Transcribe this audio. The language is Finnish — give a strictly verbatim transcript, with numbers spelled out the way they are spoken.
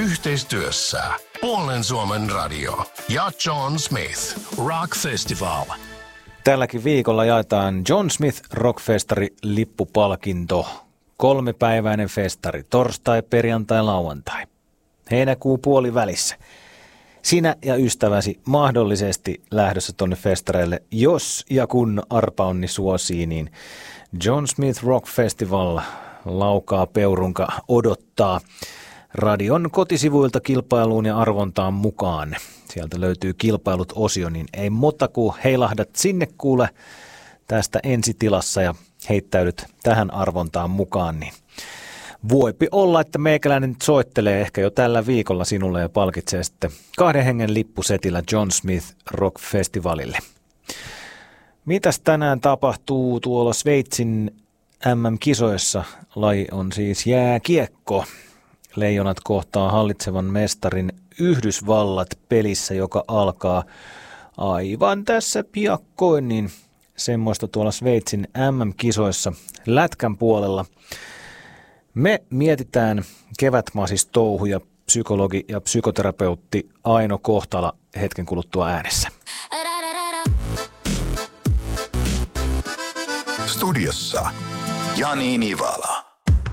Yhteistyössä Puolen Suomen radio ja John Smith Rock Festival. Tälläkin viikolla jaetaan John Smith Rockfestari lippupalkinto. Kolmipäiväinen festari, torstai, perjantai, lauantai. Heinäkuu puoli välissä. Sinä ja ystäväsi mahdollisesti lähdössä tonne festareille, jos ja kun arpaonni suosii, niin John Smith Rock Festival laukaa peurunka odottaa radion kotisivuilta kilpailuun ja arvontaan mukaan. Sieltä löytyy kilpailut-osio, niin ei muuta kuin heilahdat sinne kuule tästä ensitilassa ja heittäydyt tähän arvontaan mukaan, niin voipi olla, että meikäläinen nyt soittelee ehkä jo tällä viikolla sinulle ja palkitsee sitten kahden hengen lippusetillä John Smith Rock Festivalille. Mitäs tänään tapahtuu tuolla Sveitsin M M-kisoissa? Laji on siis jääkiekko. Leijonat kohtaa hallitsevan mestarin Yhdysvallat pelissä, joka alkaa aivan tässä piakkoin, niin semmoista tuolla Sveitsin M M-kisoissa lätkän puolella. Me mietitään kevätmasistouhuja psykologi ja psykoterapeutti Aino Kohtala hetken kuluttua äänessä. Studiossa Jani Nivala.